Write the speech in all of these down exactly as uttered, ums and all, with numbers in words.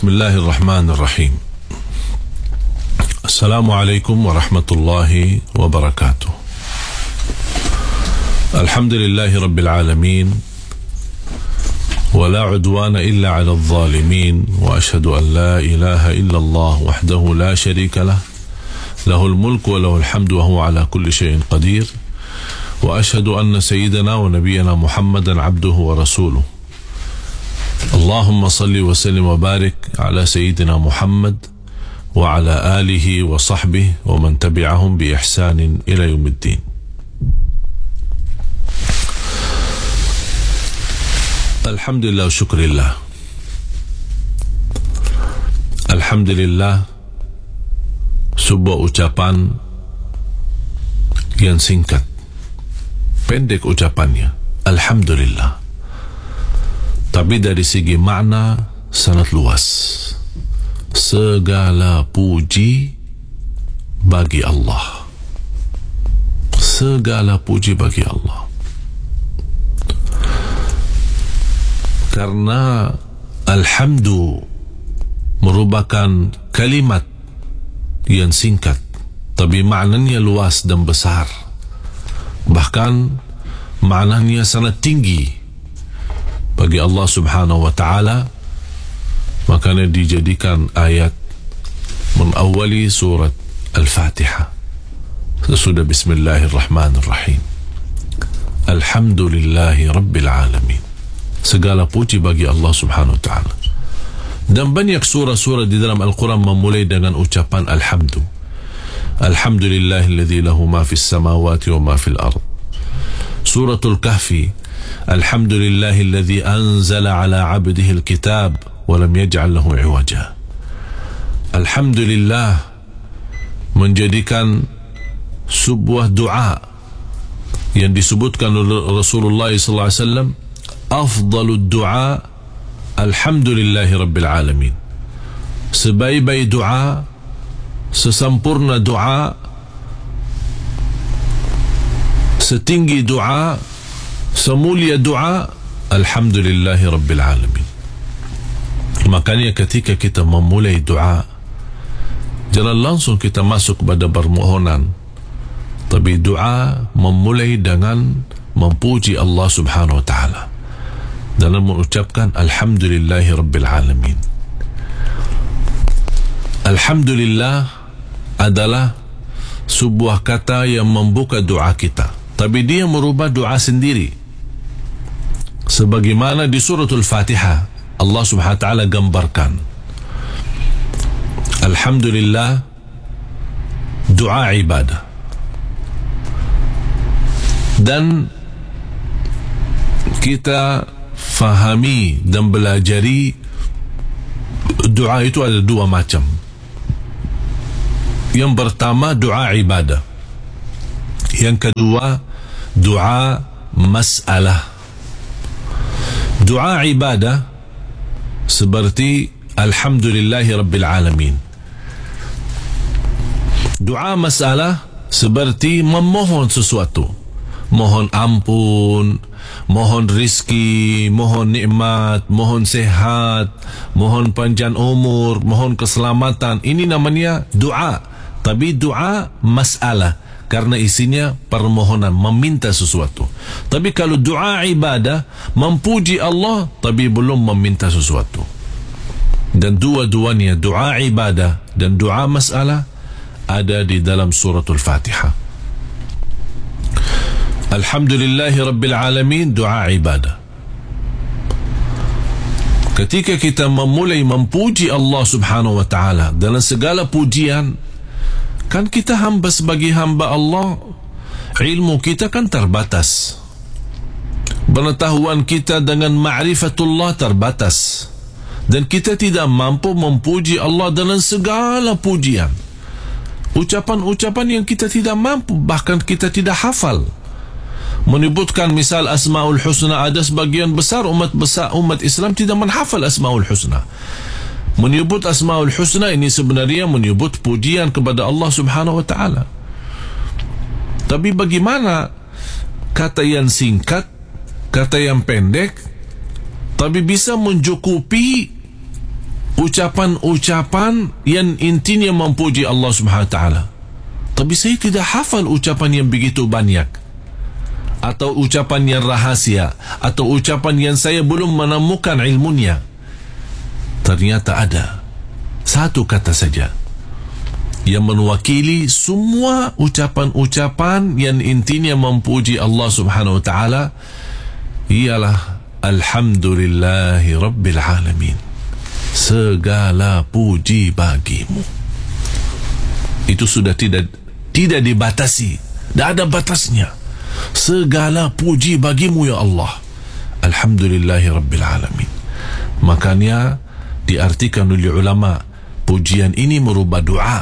Bismillahirrahmanirrahim. Assalamualaikum warahmatullahi wabarakatuh. Alhamdulillahi rabbil alamin. ولا عدوان إلا على الظالمين وأشهد أن لا إله إلا الله وحده لا شريك له له الملك وله الحمد وهو على كل شيء قدير وأشهد أن سيدنا ونبينا محمدا عبده ورسوله اللهم صل وسلم وبارك على سيدنا محمد وعلى آله وصحبه ومن تبعهم بإحسان إلى يوم الدين. Alhamdulillah wa syukurillah. Alhamdulillah, sebuah ucapan yang singkat, pendek ucapannya, Alhamdulillah, tapi dari segi makna sangat luas. Segala puji bagi Allah, segala puji bagi Allah. Karena alhamdu merupakan kalimat yang singkat, tapi maknanya luas dan besar. Bahkan maknanya sangat tinggi bagi Allah subhanahu wa ta'ala. Makanya dijadikan ayat mengawali surat Al-Fatihah sesudah Bismillahirrahmanirrahim. Alhamdulillahi Rabbil Alamin. Segala puji bagi Allah subhanahu wa ta'ala. Dan banyak surah-surah di dalam Al-Quran memulai dengan ucapan Alhamdu. Alhamdulillahilladzi lahu ma fis samawati wa ma fil ard. Suratul Kahfi, Alhamdulillahilladzi anzala ala abdihi al-kitab wa lam yaj'al lahu iwaja. Alhamdulillah menjadikan sebuah doa yang disebutkan oleh Rasulullah sallallahu alaihi wasallam, afdalud du'a alhamdulillahi rabbil alamin. Sebaik-baik doa, sesempurna doa, setinggi doa, semulia doa, alhamdulillahi rabbil alamin. Makanya ketika kita memulai doa, jangan langsung kita masuk pada permohonan, tapi doa memulai dengan memuji Allah subhanahu wa ta'ala dalam mengucapkan Alhamdulillahi Rabbil Alamin. Alhamdulillah adalah sebuah kata yang membuka doa kita, tapi dia merubah doa sendiri. Sebagaimana di suratul Fatihah Allah subhanahu wa ta'ala gambarkan Alhamdulillah doa ibadah, dan kita fahami dan belajari doa itu ada dua macam. Yang pertama doa ibadah, yang kedua doa masalah. Doa ibadah seperti Alhamdulillahi Rabbil Alamin. Doa masalah seperti memohon sesuatu, mohon ampun, mohon rizki, mohon nikmat, mohon sehat, mohon panjang umur, mohon keselamatan. Ini namanya doa, tapi doa masalah karena isinya permohonan, meminta sesuatu. Tapi kalau doa ibadah, memuji Allah tapi belum meminta sesuatu. Dan dua-duanya, doa ibadah dan doa masalah, ada di dalam suratul Fatihah. Alhamdulillahi Rabbil Alamin, doa ibadah. Ketika kita memulai memuji Allah subhanahu wa ta'ala dalam segala pujian, kan kita hamba sebagai hamba Allah, ilmu kita kan terbatas, pengetahuan kita dengan ma'rifatullah terbatas, dan kita tidak mampu memuji Allah dalam segala pujian. Ucapan-ucapan yang kita tidak mampu, bahkan kita tidak hafal. Menyebutkan misal Asmaul Husna, ada sebagian besar umat besar umat Islam tidak menghafal Asmaul Husna. Menyebut Asmaul Husna ini sebenarnya menyebut pujian kepada Allah subhanahu wa ta'ala. Tapi bagaimana kata yang singkat, kata yang pendek, tapi bisa mencukupi ucapan-ucapan yang intinya memuji Allah Subhanahu Wa Taala. Tapi saya tidak hafal ucapan yang begitu banyak, atau ucapan yang rahasia, atau ucapan yang saya belum menemukan ilmunya. Ternyata ada satu kata saja yang mewakili semua ucapan-ucapan yang intinya memuji Allah Subhanahu Wa Taala, ialah Alhamdulillahi Rabbil Alamin. Segala puji bagimu. Itu sudah tidak tidak dibatasi, tidak ada batasnya. Segala puji bagimu ya Allah. Alhamdulillahi Rabbil Alamin. Makanya diartikan oleh ulama, pujian ini merubah doa,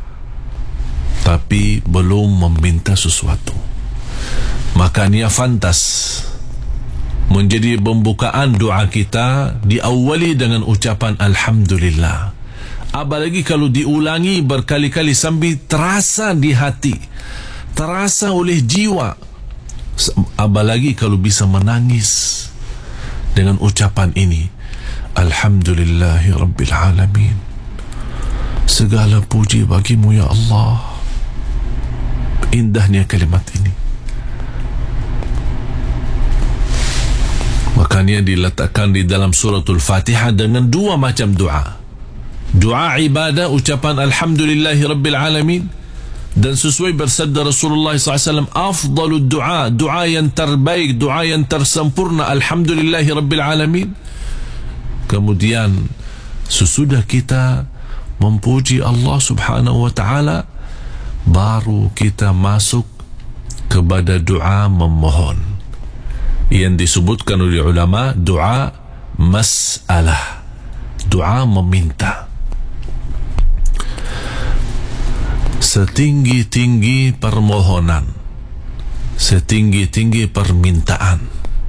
tapi belum meminta sesuatu. Makanya fantas menjadi pembukaan doa kita diawali dengan ucapan Alhamdulillah. Apalagi kalau diulangi berkali-kali sambil terasa di hati, terasa oleh jiwa. Apalagi kalau bisa menangis dengan ucapan ini, Alhamdulillahi Rabbil Alamin. Segala puji bagimu ya Allah. Indahnya kalimat ini. Makanya diletakkan di dalam suratul Fatihah dengan dua macam doa. Doa ibadah, ucapan Alhamdulillahi Rabbil Alamin, dan sesuai bersabda Rasulullah sallallahu alaihi wasallam, afdalud doa, doa yang terbaik, doa yang tersempurna, Alhamdulillahi Rabbil Alamin. Kemudian sesudah kita memuji Allah Subhanahu Wa Taala, baru kita masuk kepada doa memohon yang disebutkan oleh ulama doa mas'alah, doa meminta. Setinggi-tinggi permohonan, setinggi-tinggi permintaan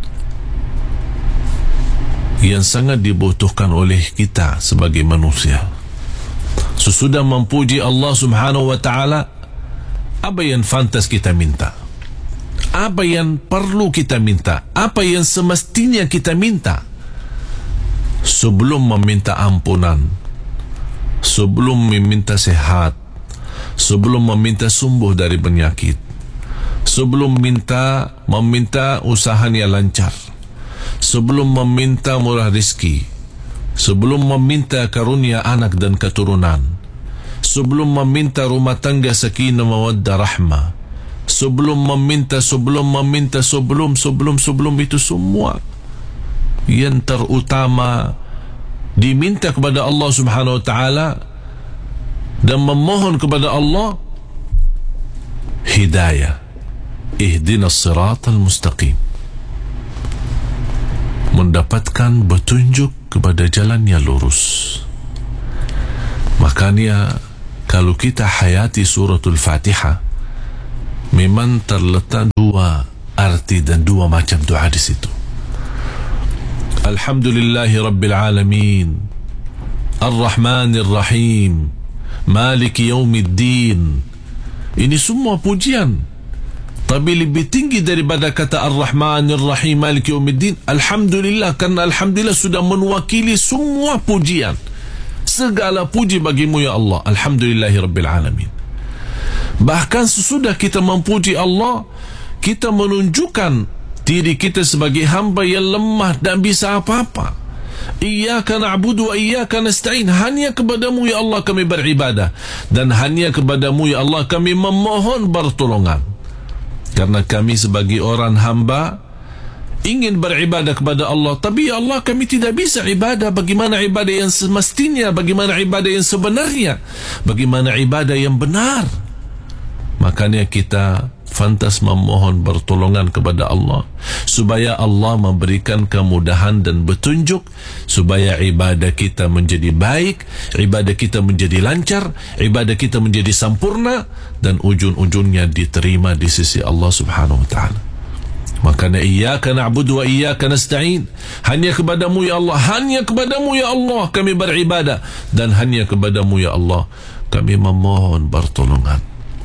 yang sangat dibutuhkan oleh kita sebagai manusia. Sesudah memuji Allah Subhanahu Wa Taala, apa yang pantas kita minta? Apa yang perlu kita minta? Apa yang semestinya kita minta? Sebelum meminta ampunan, sebelum meminta sehat, sebelum meminta sembuh dari penyakit, sebelum minta meminta usahanya lancar, sebelum meminta murah rezeki, sebelum meminta karunia anak dan keturunan, sebelum meminta rumah tangga sakinah mawaddah rahmah, sebelum meminta, sebelum meminta, sebelum, sebelum, sebelum itu semua yang terutama diminta kepada Allah Subhanahu Wa Taala dan memohon kepada Allah hidayah, ihdinas siratal mustaqim, mendapatkan petunjuk kepada jalan yang lurus. Makanya kalau kita hayati suratul Fatihah, memang terletak dua arti dan dua macam doa di situ. Alhamdulillahi Rabbil Alamin, Ar-Rahmanir Rahim, Maliki Yaumiddin. Ini semua pujian, tapi lebih tinggi daripada kata Ar-Rahmanir Rahim, Maliki Yaumiddin, Alhamdulillah, karena Alhamdulillah sudah mewakili semua pujian. Segala puji bagimu ya Allah, Alhamdulillahi Rabbil Alamin. Bahkan sesudah kita memuji Allah, kita menunjukkan diri kita sebagai hamba yang lemah dan bisa apa-apa. Iyyaka na'budu wa iyyaka nasta'in. Hanya kepadamu ya Allah kami beribadah, dan hanya kepadamu ya Allah kami memohon pertolongan. Karena kami sebagai orang hamba ingin beribadah kepada Allah, tapi ya Allah kami tidak bisa ibadah. Bagaimana ibadah yang semestinya? Bagaimana ibadah yang sebenarnya? Bagaimana ibadah yang benar? Makanya kita fantas memohon pertolongan kepada Allah supaya Allah memberikan kemudahan dan petunjuk, supaya ibadah kita menjadi baik, ibadah kita menjadi lancar, ibadah kita menjadi sempurna, dan ujung-ujungnya diterima di sisi Allah Subhanahu Wa Taala. Makanya iyyaka na'budu wa iyyaka nasta'in. Hanya kepadamu ya Allah, hanya kepadamu ya Allah kami beribadah, dan hanya kepadamu ya Allah kami memohon pertolongan.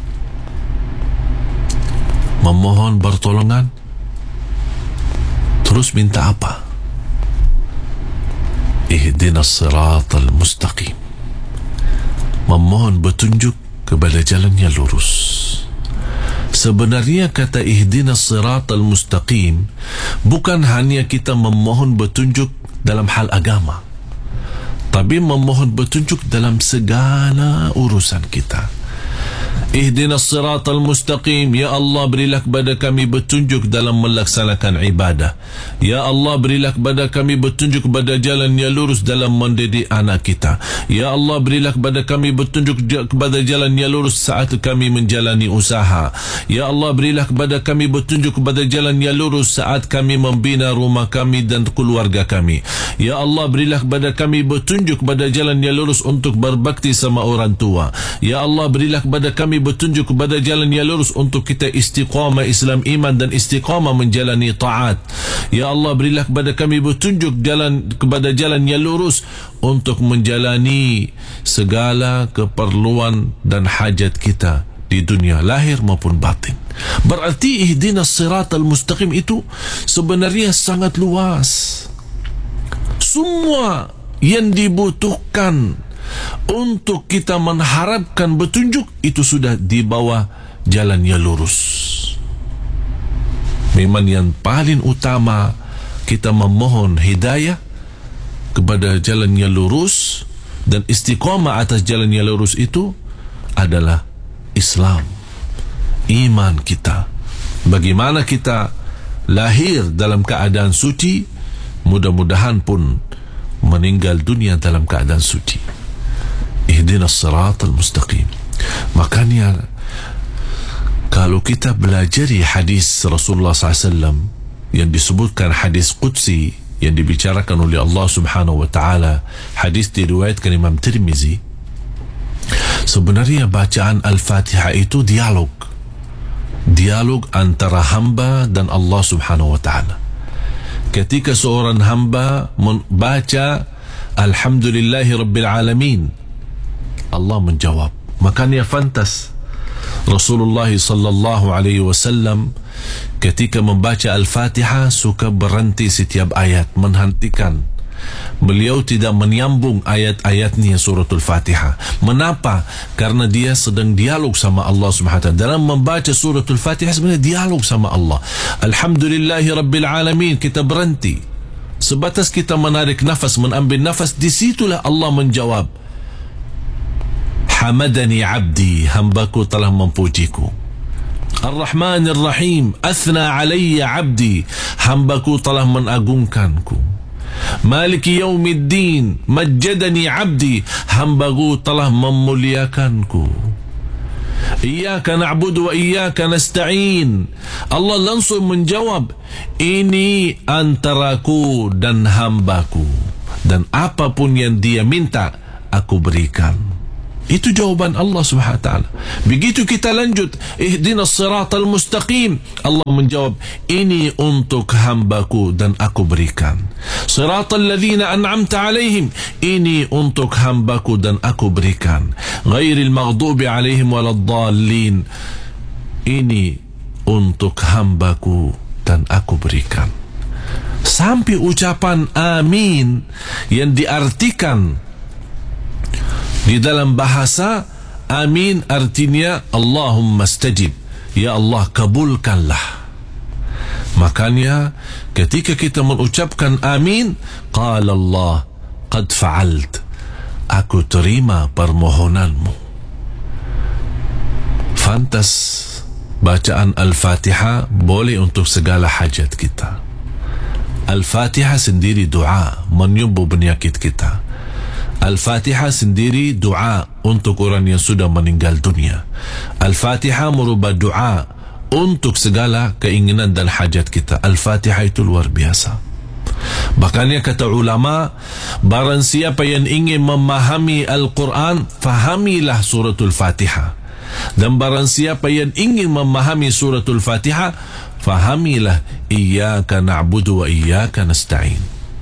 Memohon pertolongan, terus minta apa? ihdinas siratal mustaqim, memohon petunjuk kepada jalan yang lurus. Sebenarnya kata ihdinas siratal mustaqim bukan hanya kita memohon petunjuk dalam hal agama, tapi memohon petunjuk dalam segala urusan kita. Ihdinas siratal mustaqim, ya Allah berilah kepada kami petunjuk dalam melaksanakan ibadah. Ya Allah berilah kepada kami petunjuk kepada jalan yang lurus dalam mendidik anak kita. Ya Allah berilah kepada kami petunjuk kepada jalan yang lurus saat kami menjalani usaha. Ya Allah berilah kepada kami petunjuk kepada jalan yang lurus saat kami membina rumah kami dan keluarga kami. Ya Allah berilah kepada kami petunjuk kepada jalan yang lurus untuk berbakti sama orang tua. Ya Allah berilah kepada kami bertunjuk kepada jalan yang lurus untuk kita istiqamah Islam iman dan istiqamah menjalani taat. Ya Allah berilah kepada kami bertunjuk jalan kepada jalan yang lurus untuk menjalani segala keperluan dan hajat kita di dunia lahir maupun batin. Berarti ihdinas siratal mustaqim itu sebenarnya sangat luas. Semua yang dibutuhkan untuk kita mengharapkan petunjuk itu sudah di bawah jalan yang lurus. Memang yang paling utama kita memohon hidayah kepada jalan yang lurus dan istiqamah atas jalan yang lurus itu adalah Islam, iman kita. Bagaimana kita lahir dalam keadaan suci, mudah-mudahan pun meninggal dunia dalam keadaan suci. Ihdinas siratal mustaqim. Makanya kalau kita belajari hadis Rasulullah sallallahu alaihi wasallam yang disebutkan hadis Qudsi yang dibicarakan oleh Allah subhanahu wa ta'ala, hadis diriwayatkan Imam Tirmizi, sebenarnya bacaan Al-Fatihah itu dialog dialog antara hamba dan Allah subhanahu wa ta'ala. Ketika seorang hamba membaca Alhamdulillahi Rabbil Alamin, Allah menjawab. Makanya fantas Rasulullah sallallahu alaihi wasallam ketika membaca Al-Fatihah suka berhenti setiap ayat, menghentikan. Beliau tidak menyambung ayat-ayatnya suratul Fatihah. Mengapa? Karena dia sedang dialog sama Allah subhanahu wa ta'ala. Dalam membaca suratul Fatihah sebenarnya dialog sama Allah. Alhamdulillahi Rabbil Alamin, kita berhenti. Sebatas kita menarik nafas, mengambil nafas, disitulah Allah menjawab. Hamadani abdi, hambaku telah memujiku. Ar-Rahman Ar-Rahim, athna alayya abdi, hambaku telah mengagungkanku. Maliki yaumiddin, majjadani abdi, hambaku telah memuliakanku. Iyyaka na'budu wa iyyaka nasta'in, Allah langsung menjawab, ini antaraku dan hambaku, dan apapun yang dia minta aku berikan. Itu jawaban Allah subhanahu wa ta'ala. Begitu kita lanjut, ihdinas siratal mustaqim, Allah menjawab, ini untuk hambaku dan aku berikan. Siratal ladzina an'amta alaihim, ini untuk hambaku dan aku berikan. Ghairil maghdubi alaihim waladdallin, ini untuk hambaku dan aku berikan. Sampai ucapan amin yang diartikan di dalam bahasa amin artinya Allahumma stajib, ya Allah kabulkanlah. Makanya ketika kita mengucapkan amin, qala Allah qad fa'alt, aku terima permohonanmu. Fantas bacaan Al-Fatihah boleh untuk segala hajat kita. Al-Fatihah sendiri doa menyembuh penyakit kita. Al-Fatihah sendiri doa untuk orang yang sudah meninggal dunia. Al-Fatihah merubah doa untuk segala keinginan dan hajat kita. Al-Fatihah itu luar biasa. Makanya kata ulama, barang siapa yang ingin memahami Al-Quran, fahamilah suratul Fatihah. Dan barang siapa yang ingin memahami suratul Fatihah, fahamilah iyyaka na'budu wa iyyaka nasta'in.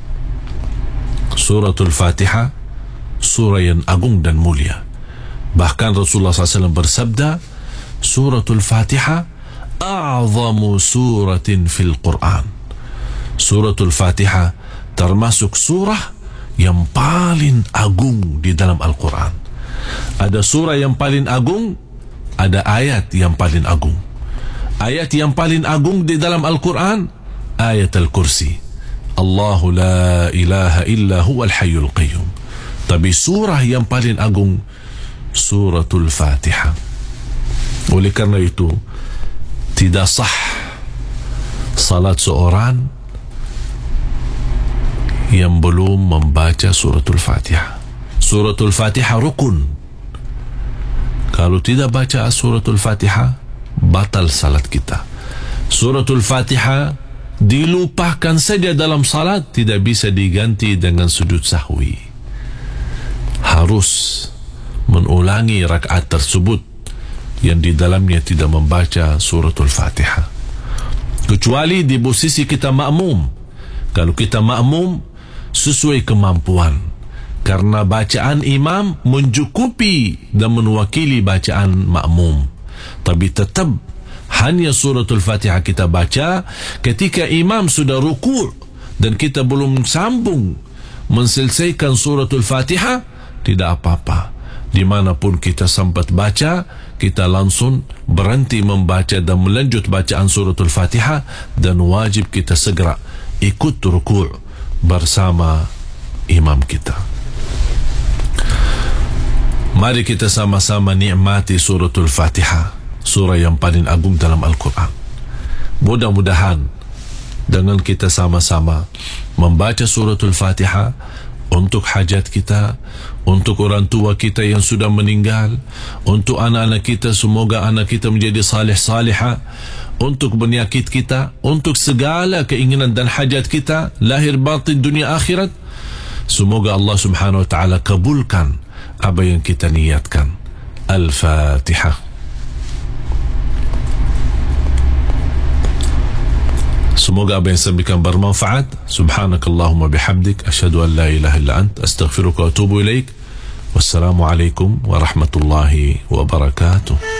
Suratul Fatihah surah yang agung dan mulia. Bahkan Rasulullah sallallahu alaihi wasallam bersabda, suratul Fatihah a'zamu suratin fil Quran. Suratul Fatihah termasuk surah yang paling agung di dalam Al-Quran. Ada surah yang paling agung, ada ayat yang paling agung. Ayat yang paling agung di dalam Al-Quran, ayat Al-Kursi, Allahu la ilaha illa huwal hayyul qayyum. Tapi surah yang paling agung, suratul Fatihah. Oleh kerana itu, tidak sah salat seorang yang belum membaca suratul Fatihah. Suratul Fatihah rukun. Kalau tidak baca suratul Fatihah, batal salat kita. Suratul Fatihah dilupakan saja dalam salat, tidak bisa diganti dengan sujud sahwi. Harus mengulangi rakaat tersebut yang di dalamnya tidak membaca suratul Fatihah, kecuali di posisi kita makmum. Kalau kita makmum, sesuai kemampuan, karena bacaan imam mencukupi dan menwakili bacaan makmum. Tapi tetap hanya suratul Fatihah kita baca ketika imam sudah ruku' dan kita belum sambung menselesaikan suratul Fatihah, tidak apa-apa. Dimanapun kita sempat baca, kita langsung berhenti membaca dan melanjut bacaan suratul Fatihah, dan wajib kita segera ikut ruku' bersama imam kita. Mari kita sama-sama nikmati suratul Fatihah, surah yang paling agung dalam Al-Quran. Mudah-mudahan dengan kita sama-sama membaca suratul Fatihah untuk hajat kita, untuk orang tua kita yang sudah meninggal, untuk anak-anak kita, semoga anak kita menjadi salih-salihah, untuk penyakit kita, untuk segala keinginan dan hajat kita, lahir batin dunia akhirat. Semoga Allah subhanahu wa ta'ala kabulkan apa yang kita niatkan. Al-Fatihah. Semoga apa yang saya sampaikan bermanfaat. Subhanakallahumma bihamdik, asyhadu an la ilaha illa ant, astaghfiruka wa atubu ilaik. Wassalamualaikum warahmatullahi wabarakatuh.